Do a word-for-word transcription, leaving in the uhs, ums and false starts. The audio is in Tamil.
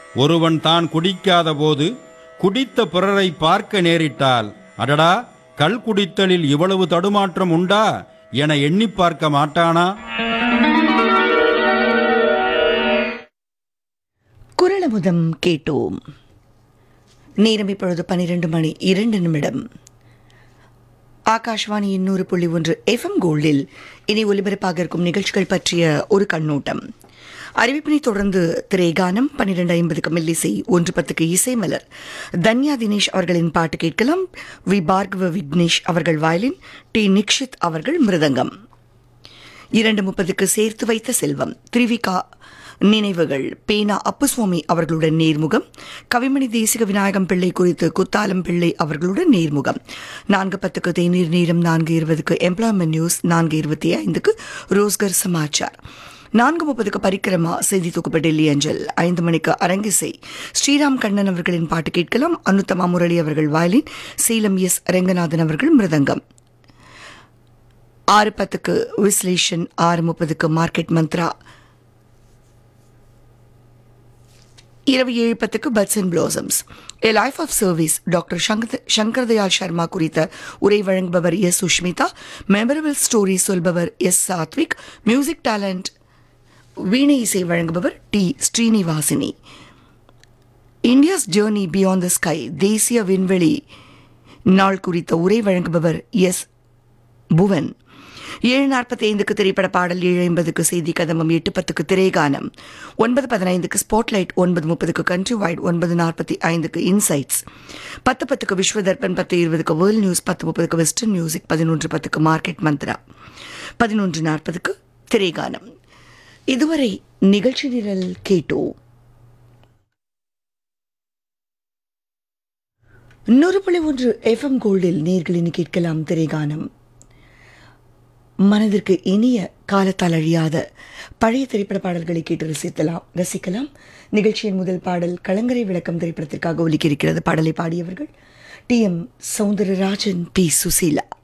ஒருவன் தான் குடிக்காத போது குடித்த பிறரை பார்க்க நேரிட்டால், அடடா, கள் குடித்தலில் இவ்வளவு தடுமாற்றம் உண்டா என எண்ணி பார்க்க மாட்டானா? குரலமுதம் கேட்டோம். நேரம் இப்பொழுது பனிரெண்டு மணி இரண்டு நிமிடம். ஆகாஷ்வாணி இன்னூறு புள்ளி ஒன்று எஃப்எம் கோல்டில் இனி ஒலிபரப்பாக இருக்கும் நிகழ்ச்சிகள் பற்றிய ஒரு கண்ணோட்டம். அறிவிப்பினை தொடர்ந்து திரைகானம் பன்னிரண்டு ஐம்பதுக்கு மெல்லிசை, ஒன்று பத்துக்கு இசைமலர், தன்யா தினேஷ் அவர்களின் பாட்டு கேட்கலாம். வி பார்கவ விக்னேஷ் அவர்கள் வயலின், டி நிக்ஷித் அவர்கள் மிருதங்கம். இரண்டு முப்பதுக்கு சேர்த்து வைத்த செல்வம், திரிவிகா நினைவுகள், பேனா அப்புசுவாமி அவர்களுடன் நேர்முகம். கவிமணி தேசிக விநாயகம் பிள்ளை குறித்து குத்தாலம் பிள்ளை அவர்களுடன் நேர்முகம். நான்கு பத்துக்கு தேநீர் நேரம், நான்கு இருபதுக்கு எம்ப்ளாய்மெண்ட் நியூஸ், நான்கு இருபத்தி ஐந்துக்கு ரோஸ்கர் சமாச்சார், நான்கு முப்பதுக்கு பரிக்கிரமா செய்தி தொகுப்பு டெல்லி அஞ்சல், ஐந்து மணிக்கு அரங்கிசை, ஸ்ரீராம் கண்ணன் அவர்களின் பாட்டு கேட்கலாம். அனுத்தமா முரளி அவர்கள் வயலின், சேலம் எஸ் ரங்கநாதன் அவர்கள் மிருதங்கம். ஆறு பத்துக்கு விஸ்லேஷன், ஆறு முப்பதுக்கு மார்க்கெட் மந்த்ரா, இரவு ஏழு பத்துக்கு puts and blossoms, A life of service, doctor Shankar Dayal Sharma குறித்த உரை வழங்குபவர் S Sushmita. Memorable story சொல்பவர் S Satwik. Music talent வீணை இசை வழங்குபவர் D Srinivasini. India's journey beyond the sky, தேசிய விண்வெளி நாள் குறித்த உரை வழங்குபவர் எஸ் புவன். ஏழு நாற்பத்தி ஐந்துக்கு திரைப்பட பாடல், ஏழு ஐம்பதுக்கு செய்தி கதம்பம், எட்டு பத்துக்கு திரைகானம், ஒன்பது பதினைந்துக்கு ஸ்பாட்லைட், ஒன்பது முப்பதுக்கு கண்ட்ரி வைட், ஒன்பது நாற்பத்தி ஐந்துக்கு இன்சைட்ஸ், பத்து பத்துக்கு விஸ்வதர்பன், பத்து இருபதுக்கு வேர்ல்ட் நியூஸ், பத்து முப்பதுக்கு வெஸ்டர்ன் மியூசிக், பதினொன்று பத்துக்கு மார்க்கெட் மந்த்ரா, பதினொன்று நாற்பதுக்கு திரைகானம். இதுவரை நிகழ்ச்சி நிரல் கேட்டோ. நூறு புள்ளி ஒன்று எஃப்எம் கோல்டில் நேர்களின் கேட்கலாம் திரைகானம். மனதிற்கு இனிய, காலத்தால் அழியாத பழைய திரைப்பட பாடல்களை கேட்டு ரசிக்கலாம் ரசிக்கலாம் நிகழ்ச்சியின் முதல் பாடல் கலங்கரை விளக்கம் திரைப்படத்திற்காக ஒலிக்க இருக்கிறது. பாடலை பாடியவர்கள் D M Soundararajan, B Susheela.